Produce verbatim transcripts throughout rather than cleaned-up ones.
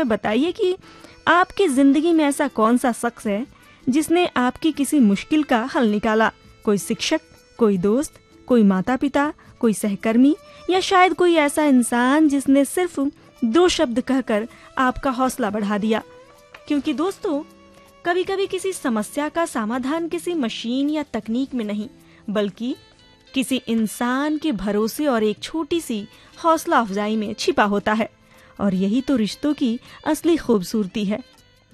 हमें बताइए कि आपकी जिंदगी में ऐसा कौन सा शख्स है जिसने आपकी किसी मुश्किल का हल निकाला। कोई शिक्षक, कोई दोस्त, कोई माता पिता, कोई सहकर्मी, या शायद कोई ऐसा इंसान जिसने सिर्फ दो शब्द कहकर आपका हौसला बढ़ा दिया। क्योंकि दोस्तों, कभी कभी किसी समस्या का समाधान किसी मशीन या तकनीक में नहीं, बल्कि किसी इंसान के भरोसे और एक छोटी सी हौसला अफजाई में छिपा होता है। और यही तो रिश्तों की असली खूबसूरती है।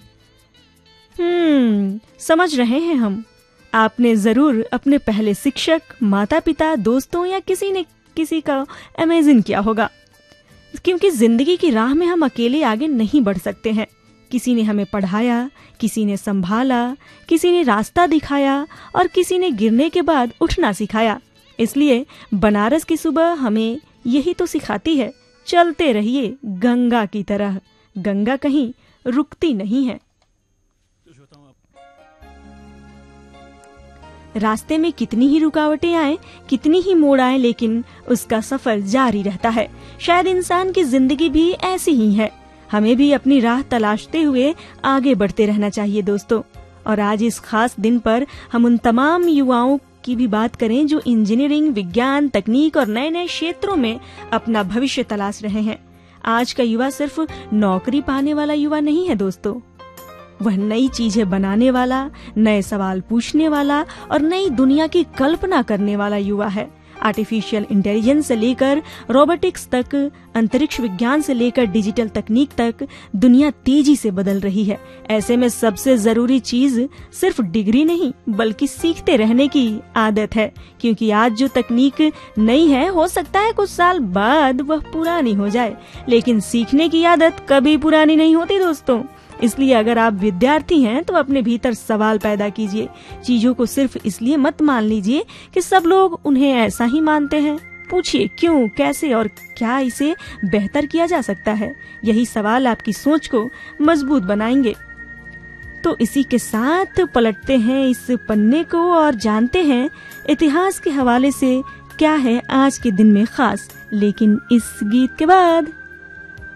हम्म समझ रहे हैं हम। आपने जरूर अपने पहले शिक्षक, माता पिता, दोस्तों या किसी ने किसी का अमेजिन किया होगा। क्योंकि जिंदगी की राह में हम अकेले आगे नहीं बढ़ सकते हैं। किसी ने हमें पढ़ाया, किसी ने संभाला, किसी ने रास्ता दिखाया और किसी ने गिरने के बाद उठना सिखाया। इसलिए बनारस की सुबह हमें यही तो सिखाती है, चलते रहिए गंगा की तरह। गंगा कहीं रुकती नहीं है। रास्ते में कितनी ही रुकावटें आए, कितनी ही मोड़ आए, लेकिन उसका सफर जारी रहता है। शायद इंसान की जिंदगी भी ऐसी ही है। हमें भी अपनी राह तलाशते हुए आगे बढ़ते रहना चाहिए दोस्तों। और आज इस खास दिन पर हम उन तमाम युवाओं की भी बात करें जो इंजीनियरिंग, विज्ञान, तकनीक और नए नए क्षेत्रों में अपना भविष्य तलाश रहे हैं। आज का युवा सिर्फ नौकरी पाने वाला युवा नहीं है दोस्तों, वह नई चीजें बनाने वाला, नए सवाल पूछने वाला और नई दुनिया की कल्पना करने वाला युवा है। आर्टिफिशियल इंटेलिजेंस से लेकर रोबोटिक्स तक, अंतरिक्ष विज्ञान से लेकर डिजिटल तकनीक तक दुनिया तेजी से बदल रही है। ऐसे में सबसे जरूरी चीज सिर्फ डिग्री नहीं, बल्कि सीखते रहने की आदत है। क्योंकि आज जो तकनीक नई है, हो सकता है कुछ साल बाद वह पुरानी हो जाए, लेकिन सीखने की आदत कभी पुरानी नहीं होती दोस्तों। इसलिए अगर आप विद्यार्थी हैं तो अपने भीतर सवाल पैदा कीजिए। चीजों को सिर्फ इसलिए मत मान लीजिए कि सब लोग उन्हें ऐसा ही मानते हैं। पूछिए क्यों, कैसे और क्या इसे बेहतर किया जा सकता है। यही सवाल आपकी सोच को मजबूत बनाएंगे। तो इसी के साथ पलटते हैं इस पन्ने को और जानते हैं इतिहास के हवाले से क्या है आज के दिन में खास, लेकिन इस गीत के बाद।